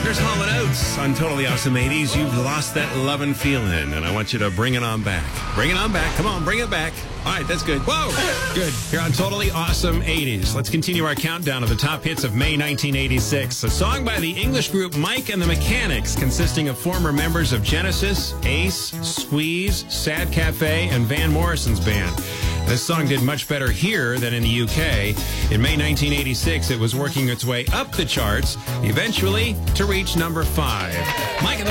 Here's Hall & Oates on Totally Awesome 80s. You've lost that lovin' feeling, and I want you to bring it on back. Bring it on back. Come on, bring it back. All right, that's good. Whoa! Good. Here on Totally Awesome 80s. Let's continue our countdown of the top hits of May 1986. A song by the English group Mike and the Mechanics, consisting of former members of Genesis, Ace, Squeeze, Sad Cafe, and Van Morrison's band. This song did much better here than in the UK. In May 1986, it was working its way up the charts, eventually to reach number 5. Mike and the